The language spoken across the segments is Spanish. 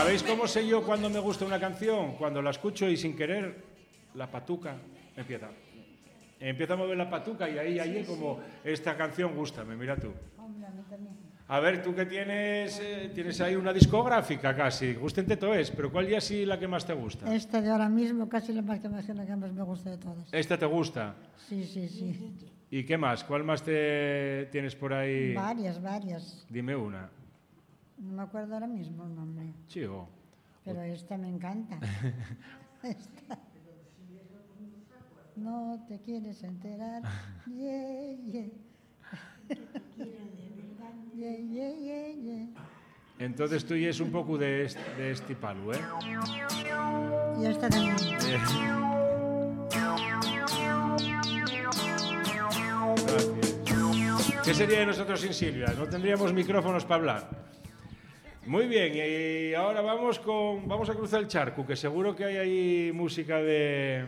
¿Sabéis cómo sé yo cuando me gusta una canción? Cuando la escucho y sin querer, la patuca empieza. Empieza a mover la patuca y ahí como esta canción gústame, mira tú. Hombre, a mí también. A ver, tú que tienes ahí una discográfica casi, gústente todo es, pero ¿cuál ya sí la que más te gusta? Esta de ahora mismo casi la que más me gusta de todas. ¿Esta te gusta? Sí, sí, sí. ¿Y qué más? ¿Cuál más te tienes por ahí? Varias. Dime una. No me acuerdo ahora mismo el nombre. Chico. Pero esta me encanta. Esta. No te quieres enterar. Yeah, yeah. Yeah, yeah, yeah, yeah. Entonces tú y es un poco de este palo, ¿eh? Y esta también. Gracias. ¿Qué sería de nosotros sin Silvia? No tendríamos micrófonos para hablar. Muy bien, y ahora vamos a cruzar el charco, que seguro que hay ahí música de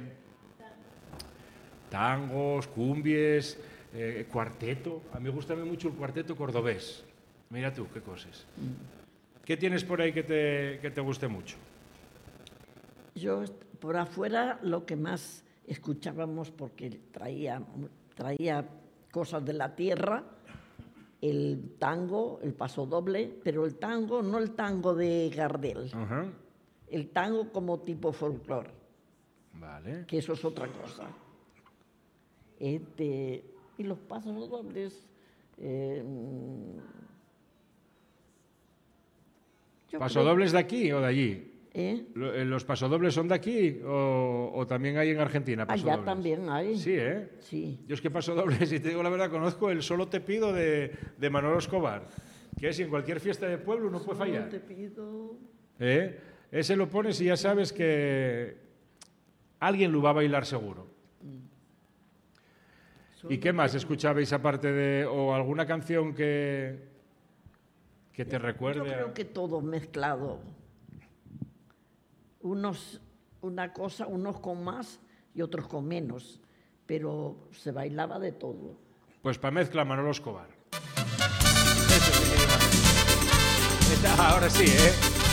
tangos, cumbies, cuarteto. A mí me gusta mucho el cuarteto cordobés. Mira tú, qué cosas. ¿Qué tienes por ahí que te guste mucho? Yo, por afuera, lo que más escuchábamos, porque traía cosas de la tierra, el tango, el pasodoble, pero el tango, no el tango de Gardel, el tango como tipo folclore, vale. Que eso es otra cosa. Y los pasodobles... ¿Pasodobles de aquí o de allí? ¿Los pasodobles son de aquí o también hay en Argentina pasodobles? Allá también hay. Sí, ¿eh? Sí. Yo es que pasodobles, si te digo la verdad, conozco el Solo te pido de Manolo Escobar, que es en cualquier fiesta de pueblo no puede fallar. Solo te pido... Ese lo pones y ya sabes que alguien lo va a bailar seguro. ¿Y qué más escuchabais aparte de... o alguna canción que te recuerde? Yo creo que todo mezclado. Unos con más y otros con menos, pero se bailaba de todo. Pues para mezcla Manolo Escobar. Eso sí que ahora sí, ¿eh?